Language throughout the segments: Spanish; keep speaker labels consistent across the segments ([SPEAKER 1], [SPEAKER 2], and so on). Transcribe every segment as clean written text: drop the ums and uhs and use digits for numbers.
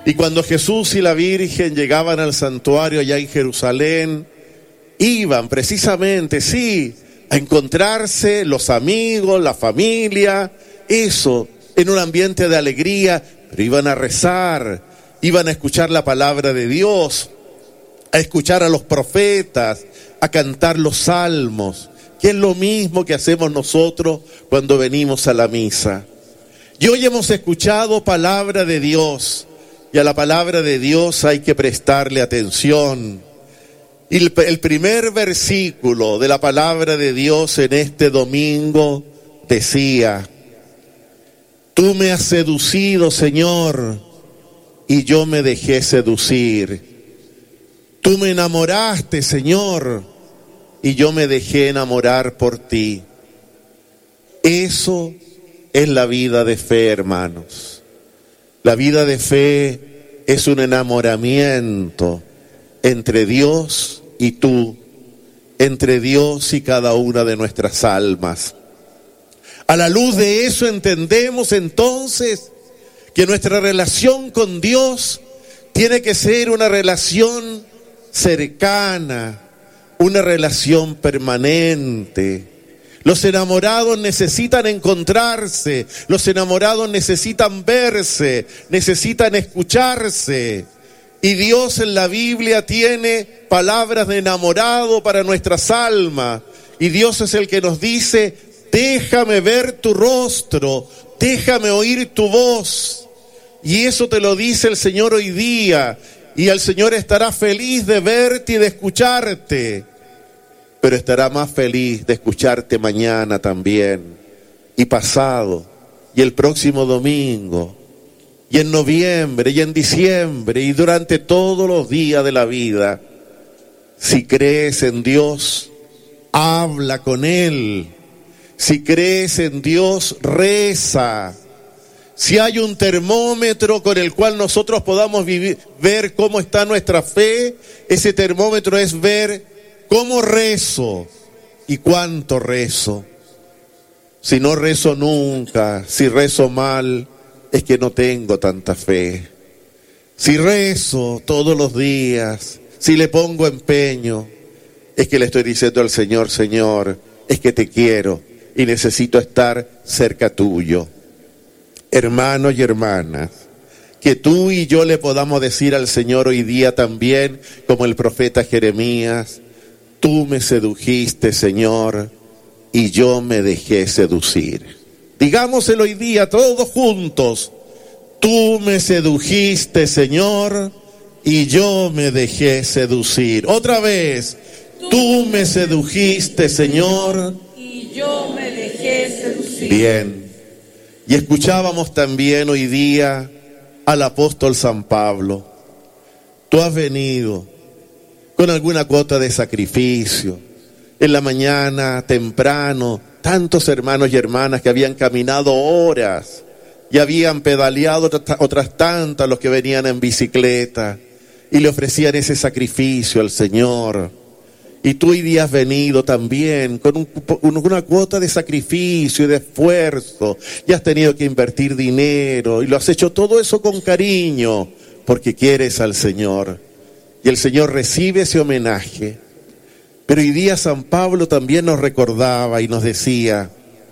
[SPEAKER 1] Y cuando Jesús y la Virgen llegaban al santuario allá en Jerusalén, iban precisamente, sí, a encontrarse los amigos, la familia, eso, en un ambiente de alegría, pero iban a rezar, iban a escuchar la palabra de Dios, a escuchar a los profetas, a cantar los salmos, que es lo mismo que hacemos nosotros cuando venimos a la misa. Y hoy hemos escuchado palabra de Dios, y a la palabra de Dios hay que prestarle atención. Y el primer versículo de la palabra de Dios en este domingo decía: tú me has seducido, Señor, y yo me dejé seducir. Tú me enamoraste, Señor, y yo me dejé enamorar por ti. Eso es la vida de fe, hermanos. La vida de fe es un enamoramiento entre Dios y tú, entre Dios y cada una de nuestras almas. A la luz de eso entendemos entonces que nuestra relación con Dios tiene que ser una relación cercana, una relación permanente. Los enamorados necesitan encontrarse, los enamorados necesitan verse, necesitan escucharse. Y Dios en la Biblia tiene palabras de enamorado para nuestras almas. Y Dios es el que nos dice: déjame ver tu rostro, déjame oír tu voz. Y eso te lo dice el Señor hoy día. Y el Señor estará feliz de verte y de escucharte. Pero estará más feliz de escucharte mañana también, y pasado, y el próximo domingo, y en noviembre, y en diciembre, y durante todos los días de la vida. Si crees en Dios, habla con Él. Si crees en Dios, reza. Si hay un termómetro con el cual nosotros podamos ver cómo está nuestra fe, ese termómetro es ver cómo rezo y cuánto rezo. Si no rezo nunca, si rezo mal, es que no tengo tanta fe. Si rezo todos los días, si le pongo empeño, es que le estoy diciendo al Señor: Señor, es que te quiero y necesito estar cerca tuyo. Hermanos y hermanas, que tú y yo le podamos decir al Señor hoy día también, como el profeta Jeremías: tú me sedujiste, Señor, y yo me dejé seducir. Digámoselo hoy día todos juntos: tú me sedujiste, Señor, y yo me dejé seducir. Otra vez: tú me sedujiste, Señor,
[SPEAKER 2] y yo me dejé seducir.
[SPEAKER 1] Bien. Y escuchábamos también hoy día al apóstol San Pablo. Tú has venido con alguna cuota de sacrificio. En la mañana, temprano, tantos hermanos y hermanas que habían caminado horas y habían pedaleado otras tantas, los que venían en bicicleta, y le ofrecían ese sacrificio al Señor. Y tú hoy día has venido también con una cuota de sacrificio y de esfuerzo, y has tenido que invertir dinero, y lo has hecho todo eso con cariño, porque quieres al Señor. Y el Señor recibe ese homenaje. Pero hoy día San Pablo también nos recordaba y nos decía: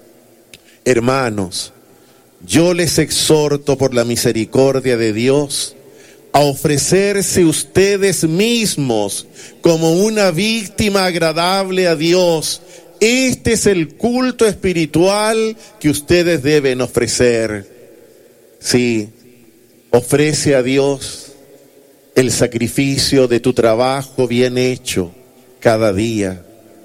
[SPEAKER 1] hermanos, yo les exhorto por la misericordia de Dios a ofrecerse ustedes mismos como una víctima agradable a Dios. Este es el culto espiritual que ustedes deben ofrecer. Sí, ofrece a Dios el sacrificio de tu trabajo bien hecho cada día.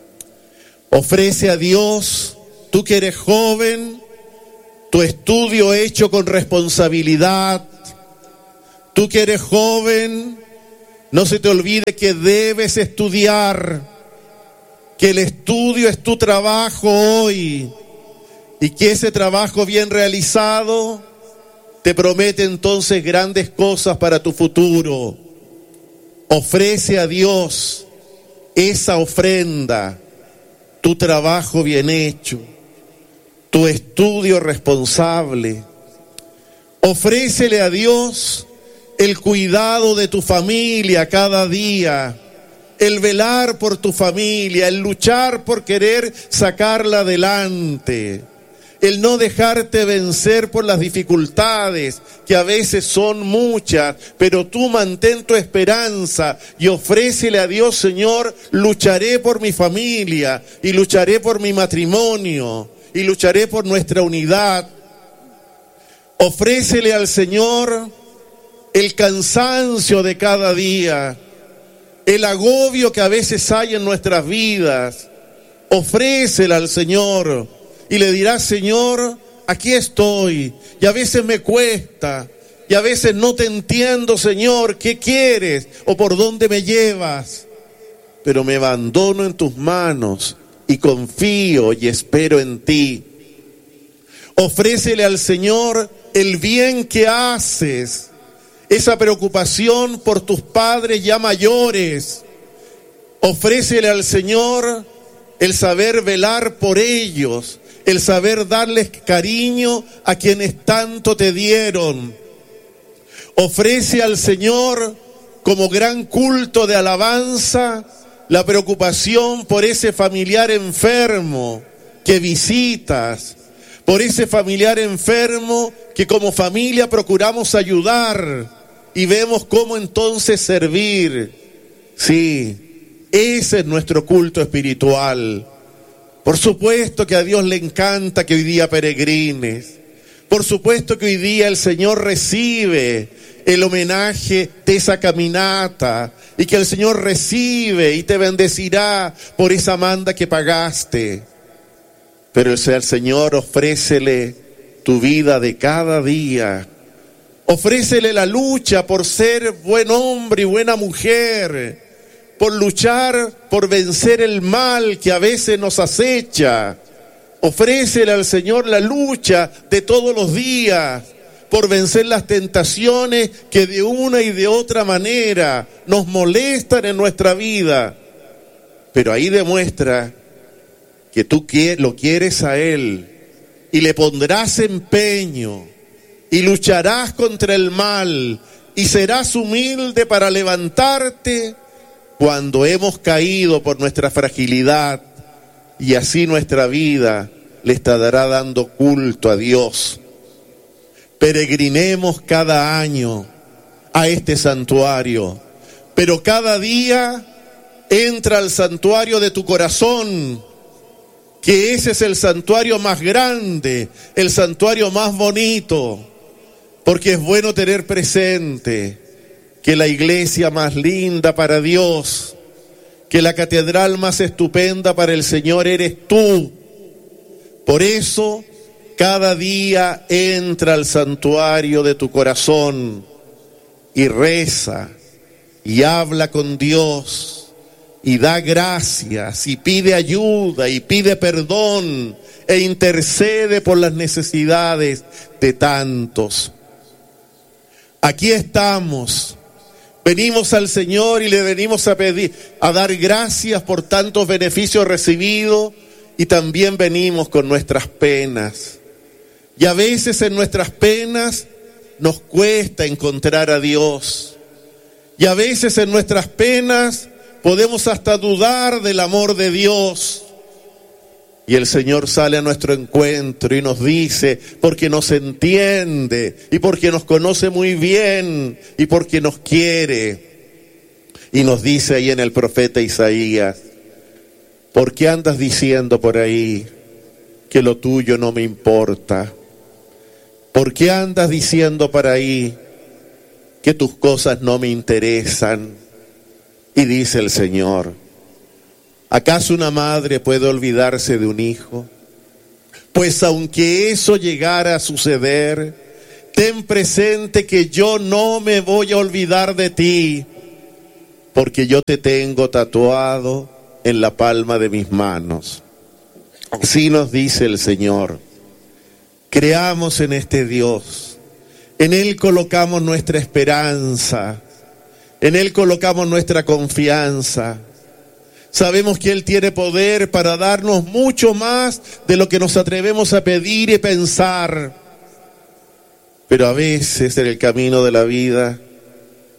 [SPEAKER 1] Ofrece a Dios, tú que eres joven, tu estudio hecho con responsabilidad. Tú que eres joven, no se te olvide que debes estudiar, que el estudio es tu trabajo hoy, y que ese trabajo bien realizado te promete entonces grandes cosas para tu futuro. Ofrece a Dios esa ofrenda, tu trabajo bien hecho, tu estudio responsable. Ofrécele a Dios el cuidado de tu familia cada día, el velar por tu familia, el luchar por querer sacarla adelante, el no dejarte vencer por las dificultades, que a veces son muchas, pero tú mantén tu esperanza y ofrécele a Dios: Señor, lucharé por mi familia, y lucharé por mi matrimonio, y lucharé por nuestra unidad. Ofrécele al Señor el cansancio de cada día, el agobio que a veces hay en nuestras vidas. Ofrécele al Señor y le dirás: Señor, aquí estoy, y a veces me cuesta, y a veces no te entiendo, Señor, ¿qué quieres o por dónde me llevas? Pero me abandono en tus manos y confío y espero en ti. Ofrécele al Señor el bien que haces, esa preocupación por tus padres ya mayores. Ofrécele al Señor el saber velar por ellos, el saber darles cariño a quienes tanto te dieron. Ofrece al Señor como gran culto de alabanza la preocupación por ese familiar enfermo que visitas, por ese familiar enfermo que como familia procuramos ayudar y vemos cómo entonces servir. Sí, ese es nuestro culto espiritual. Por supuesto que a Dios le encanta que hoy día peregrines. Por supuesto que hoy día el Señor recibe el homenaje de esa caminata, y que el Señor recibe y te bendecirá por esa manda que pagaste. Pero el Señor, ofrécele tu vida de cada día. Ofrécele la lucha por ser buen hombre y buena mujer, por luchar, por vencer el mal que a veces nos acecha. Ofrécele al Señor la lucha de todos los días, por vencer las tentaciones que de una y de otra manera nos molestan en nuestra vida. Pero ahí demuestra que tú lo quieres a Él, y le pondrás empeño, y lucharás contra el mal, y serás humilde para levantarte cuando hemos caído por nuestra fragilidad, y así nuestra vida le estará dando culto a Dios. Peregrinemos cada año a este santuario, pero cada día entra al santuario de tu corazón, que ese es el santuario más grande, el santuario más bonito, porque es bueno tener presente que la iglesia más linda para Dios, que la catedral más estupenda para el Señor eres tú. Por eso, cada día entra al santuario de tu corazón y reza y habla con Dios y da gracias y pide ayuda y pide perdón e intercede por las necesidades de tantos. Aquí estamos. Venimos al Señor y le venimos a pedir, a dar gracias por tantos beneficios recibidos, y también venimos con nuestras penas. Y a veces en nuestras penas nos cuesta encontrar a Dios. Y a veces en nuestras penas podemos hasta dudar del amor de Dios. Y el Señor sale a nuestro encuentro y nos dice, porque nos entiende y porque nos conoce muy bien y porque nos quiere. Y nos dice ahí en el profeta Isaías: ¿por qué andas diciendo por ahí que lo tuyo no me importa? ¿Por qué andas diciendo por ahí que tus cosas no me interesan? Y dice el Señor: ¿acaso una madre puede olvidarse de un hijo? Pues aunque eso llegara a suceder, ten presente que yo no me voy a olvidar de ti, porque yo te tengo tatuado en la palma de mis manos. Así nos dice el Señor. Creamos en este Dios. En Él colocamos nuestra esperanza. En Él colocamos nuestra confianza. Sabemos que Él tiene poder para darnos mucho más de lo que nos atrevemos a pedir y pensar. Pero a veces en el camino de la vida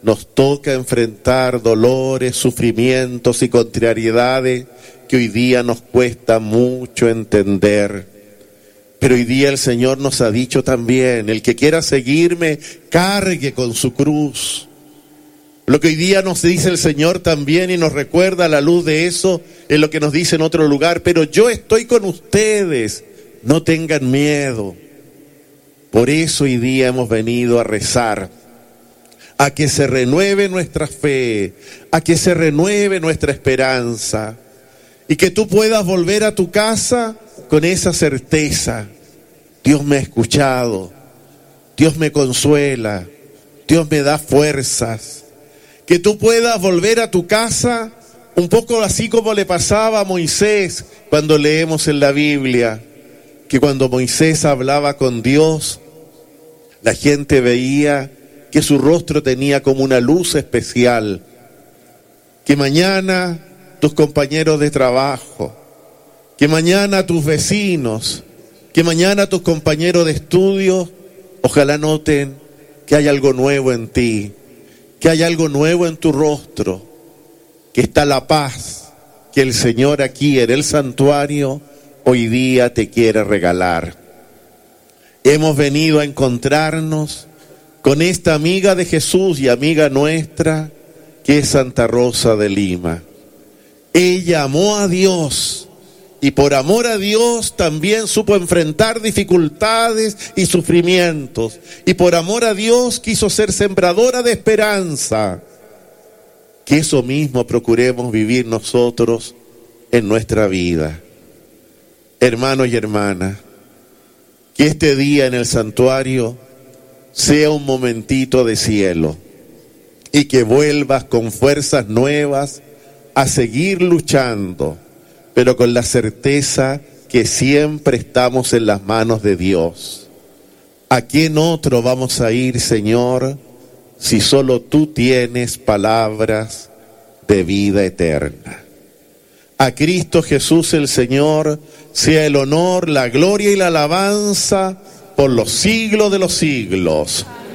[SPEAKER 1] nos toca enfrentar dolores, sufrimientos y contrariedades que hoy día nos cuesta mucho entender. Pero hoy día el Señor nos ha dicho también, el que quiera seguirme, cargue con su cruz. Lo que hoy día nos dice el Señor también y nos recuerda a la luz de eso, es lo que nos dice en otro lugar, pero yo estoy con ustedes, no tengan miedo. Por eso hoy día hemos venido a rezar, a que se renueve nuestra fe, a que se renueve nuestra esperanza, y que tú puedas volver a tu casa con esa certeza. Dios me ha escuchado, Dios me consuela, Dios me da fuerzas. Que tú puedas volver a tu casa un poco así como le pasaba a Moisés cuando leemos en la Biblia, que cuando Moisés hablaba con Dios, la gente veía que su rostro tenía como una luz especial. Que mañana tus compañeros de trabajo, que mañana tus vecinos, que mañana tus compañeros de estudio, ojalá noten que hay algo nuevo en ti, que hay algo nuevo en tu rostro, que está la paz que el Señor aquí en el santuario hoy día te quiere regalar. Hemos venido a encontrarnos con esta amiga de Jesús y amiga nuestra, que es Santa Rosa de Lima. Ella amó a Dios y por amor a Dios también supo enfrentar dificultades y sufrimientos. Y por amor a Dios quiso ser sembradora de esperanza. Que eso mismo procuremos vivir nosotros en nuestra vida. Hermanos y hermanas, que este día en el santuario sea un momentito de cielo y que vuelvas con fuerzas nuevas a seguir luchando, pero con la certeza que siempre estamos en las manos de Dios. ¿A quién otro vamos a ir, Señor, si solo tú tienes palabras de vida eterna? A Cristo Jesús el Señor sea el honor, la gloria y la alabanza por los siglos de los siglos.